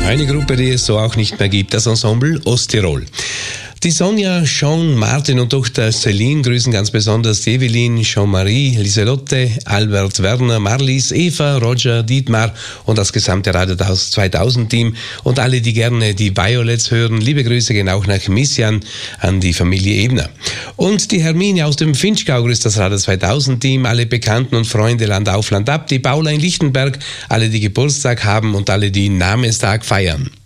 Eine Gruppe, die es so auch nicht mehr gibt, das Ensemble Osttirol. Die Sonja, Jean, Martin und Tochter Celine grüßen ganz besonders die Evelyn, Jean-Marie, Lieselotte, Albert, Werner, Marlies, Eva, Roger, Dietmar und das gesamte Radio 2000-Team und alle, die gerne die Violets hören. Liebe Grüße gehen auch nach Missian an die Familie Ebner. Und die Hermine aus dem Finchgau grüßt das Radio 2000-Team, alle Bekannten und Freunde Land auf, Land ab, die Paula in Lichtenberg, alle, die Geburtstag haben und alle, die Namenstag feiern.